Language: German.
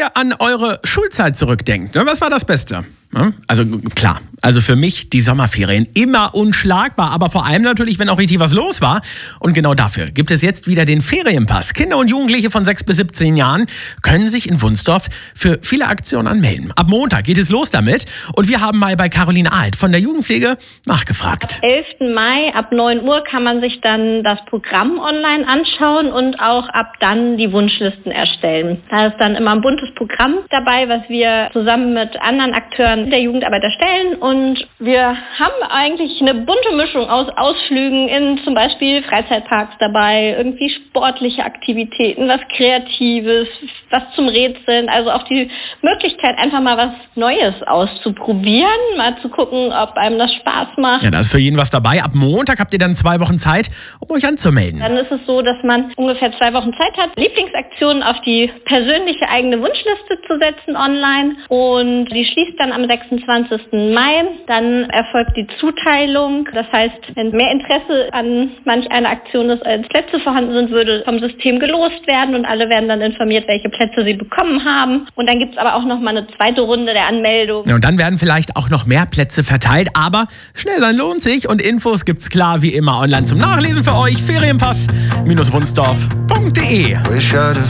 ihr an eure Schulzeit zurückdenkt, was war das Beste? Also klar, also für mich die Sommerferien immer unschlagbar, aber vor allem natürlich, wenn auch richtig was los war. Und genau dafür gibt es jetzt wieder den Ferienpass. Kinder und Jugendliche von 6 bis 17 Jahren können sich in Wunsdorf für viele Aktionen anmelden. Ab Montag geht es los damit und wir haben mal bei Caroline Alt von der Jugendpflege nachgefragt. Am 11. Mai ab 9 Uhr kann man sich dann das Programm online anschauen und auch ab dann die Wunschlisten erstellen. Da ist dann immer ein buntes Programm dabei, was wir zusammen mit anderen Akteuren der Jugendarbeit erstellen, und wir haben eigentlich eine bunte Mischung aus Ausflügen in zum Beispiel Freizeitparks dabei, irgendwie sportliche Aktivitäten, was Kreatives, was zum Rätseln, also auch die Möglichkeit, einfach mal was Neues auszuprobieren, mal zu gucken, ob einem das Spaß macht. Ja, da ist für jeden was dabei. Ab Montag habt ihr dann 2 Wochen Zeit, um euch anzumelden. Dann ist es so, dass man ungefähr 2 Wochen Zeit hat, Lieblingsaktionen auf die persönliche eigene Wunschliste zu setzen online, und die schließt dann am 26. Mai. Dann erfolgt die Zuteilung. Das heißt, wenn mehr Interesse an manch einer Aktion ist, als Plätze vorhanden sind, würde vom System gelost werden und alle werden dann informiert, welche Plätze sie bekommen haben. Und dann gibt es aber auch noch mal eine zweite Runde der Anmeldung. Ja, und dann werden vielleicht auch noch mehr Plätze verteilt, aber schnell sein lohnt sich, und Infos gibt's klar wie immer online zum Nachlesen für euch. Ferienpass-wunsdorf.de